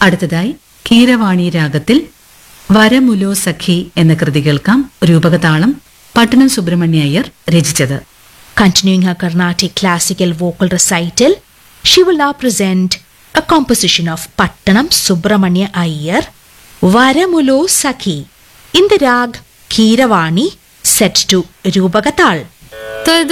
അടുത്തതായി കീരവാണി രാഗത്തിൽ വരമുലോ സഖി എന്ന കൃതി കേൾക്കാം. രൂപകതാളം പട്ടണം സുബ്രഹ്മണ്യ അയ്യർ രചിച്ചത്. Continuing her Carnatic classical vocal recital, she will now present a composition of Pattanam Subramanya Iyer, Varamulo Sakhi, in the rag Keeravani, set to Rupagatal.